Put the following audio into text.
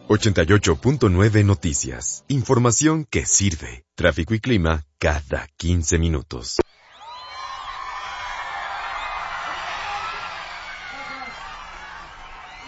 88.9 Noticias. Información que sirve. Tráfico y clima cada 15 minutos.